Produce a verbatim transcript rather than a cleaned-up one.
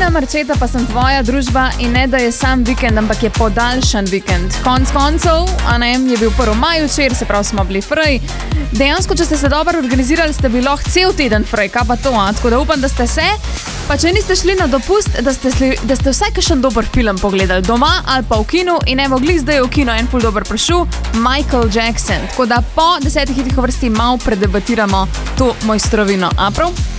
Marceta, pa sem tvoja družba in ne, da je sam vikend, ampak je podaljšan vikend. Konc koncev, a ne, je bil prvi maj včeraj, se pravi, smo bili frej. Dejansko, če ste se dobro organizirali, ste bili lahko cel teden frej, kaj pa to, a? Tako da upam, da ste se, pa če niste šli na dopust, da ste, da ste vsaj kakšen dober film pogledali doma ali pa v kinu in evo, glih zdaj je v kino en ful dober prišel, Michael Jackson. Tako da po desetih hitih vrsti malo predebatiramo to mojstrovino, a prav?